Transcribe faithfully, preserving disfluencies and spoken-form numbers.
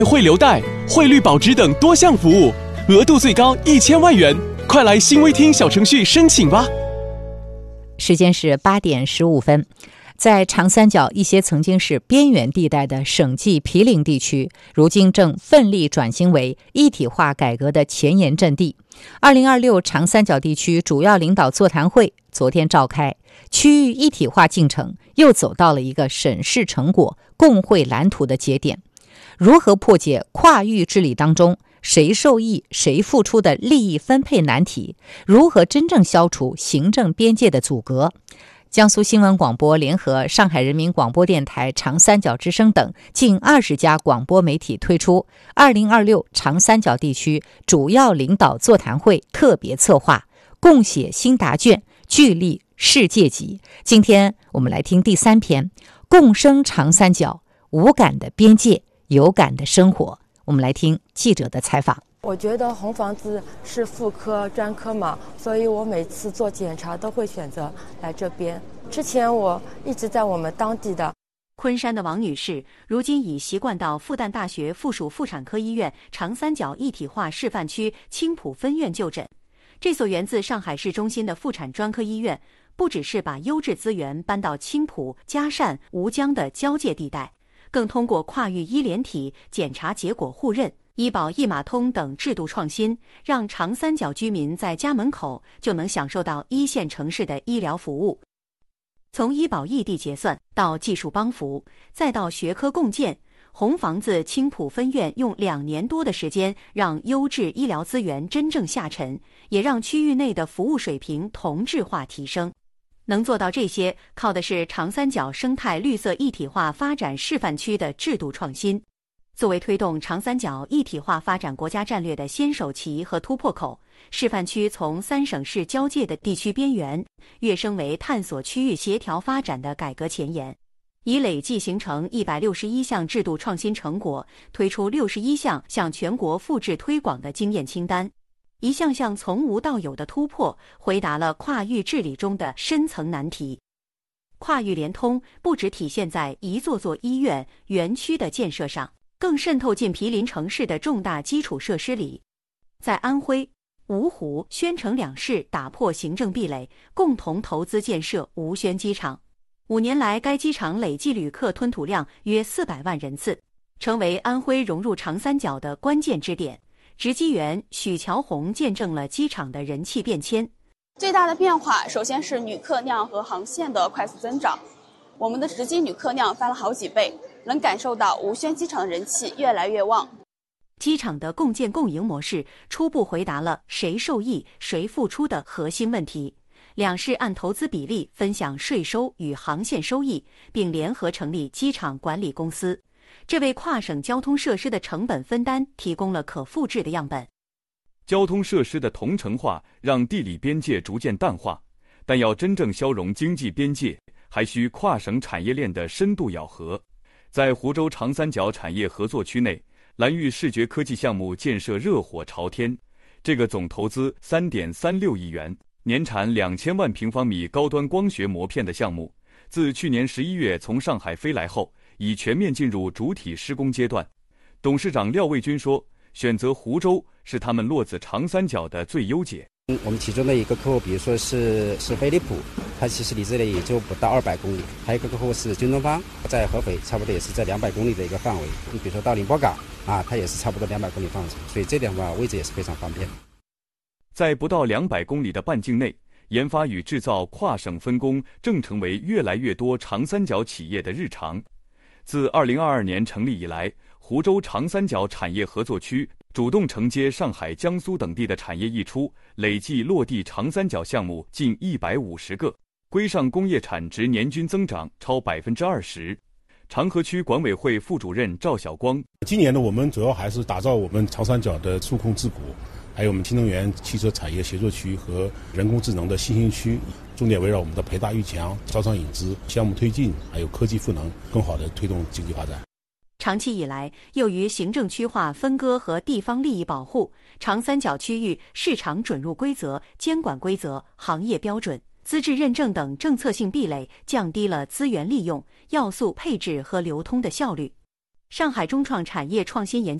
汇留贷、汇率保值等多项服务，额度最高一千万元。快来新微听小程序申请吧。 时间是八点十五分。在长三角一些曾经是边缘地带的省际毗邻地区，如今正奋力转型为一体化改革的前沿阵地。二零二六长三角地区主要领导座谈会昨天召开，区域一体化进程又走到了一个审视成果、共绘蓝图的节点。如何破解跨域治理当中谁受益、谁付出的利益分配难题？如何真正消除行政边界的阻隔？江苏新闻广播联合上海人民广播电台、长三角之声等近二十家广播媒体推出二零二六长三角地区主要领导座谈会特别策划，共写新答卷，聚力世界级。今天我们来听第三篇，共生长三角，无感的边界，有感的生活。我们来听记者的采访。 我觉得红房子是妇科专科嘛，所以我每次做检查都会选择来这边。之前我一直在我们当地的昆山的王女士，如今已习惯到复旦大学附属妇产科医院长三角一体化示范区青浦分院就诊。这所源自上海市中心的妇产专科医院，不只是把优质资源搬到青浦、嘉善、吴江的交界地带，更通过跨域医联体检查结果互认、医保一码通等制度创新，让长三角居民在家门口就能享受到一线城市的医疗服务。从医保异地结算到技术帮扶，再到学科共建，红房子青浦分院用两年多的时间，让优质医疗资源真正下沉，也让区域内的服务水平同质化提升。能做到这些，靠的是长三角生态绿色一体化发展示范区的制度创新。作为推动长三角一体化发展国家战略的先手旗和突破口，示范区从三省市交界的地区边缘跃升为探索区域协调发展的改革前沿，已累计形成一百六十一项制度创新成果，推出六十一项向全国复制推广的经验清单，一项项从无到有的突破，回答了跨域治理中的深层难题。跨域联通不只体现在一座座医院、园区的建设上，更渗透进毗邻城市的重大基础设施里。在安徽、芜湖、宣城两市打破行政壁垒，共同投资建设吴宣机场。五年来，该机场累计旅客吞吐量约四百万人次，成为安徽融入长三角的关键支点。值机员许乔红见证了机场的人气变迁。 最大的变化，首先是旅客量和航线的快速增长，我们的值机旅客量翻了好几倍，能感受到吴宣机场的人气越来越旺。 机场的共建共赢模式初步回答了谁受益、谁付出的核心问题。两市按投资比例分享税收与航线收益，并联合成立机场管理公司，这为跨省交通设施的成本分担提供了可复制的样本。 交通设施的同城化让地理边界逐渐淡化，但要真正消融经济边界，还需跨省产业链的深度咬合。在湖州长三角产业合作区内，蓝玉视觉科技项目建设热火朝天，这个总投资 三点三六亿元，年产两千万平方米高端光学膜片的项目，自去年十一月从上海飞来后，已全面进入主体施工阶段。董事长廖卫军说，选择湖州是他们落子长三角的最优解。 我们其中的一个客户，比如说是是飞利浦，它其实离这里也就不到二百公里；还有一个客户是京东方，在合肥，差不多也是在两百公里的一个范围。你比如说到宁波港啊，它也是差不多两百公里范围，所以这点的话位置也是非常方便。 在不到两百公里的半径内，研发与制造跨省分工正成为越来越多长三角企业的日常。自二零二二年成立以来，湖州长三角产业合作区主动承接上海、江苏等地的产业溢出，累计落地长三角项目近一百五十个，规上工业产值年均增长超百分之二十。长河区管委会副主任赵晓光， 今年呢，我们主要还是打造我们长三角的数控自古，还有我们新能源汽车产业协作区和人工智能的新兴区，重点围绕我们的培大育强、招商引资、项目推进，还有科技赋能，更好地推动经济发展。 长期以来，由于行政区划分割和地方利益保护，长三角区域市场准入规则、监管规则、行业标准、资质认证等政策性壁垒，降低了资源利用、要素配置和流通的效率。 上海中创产业创新研究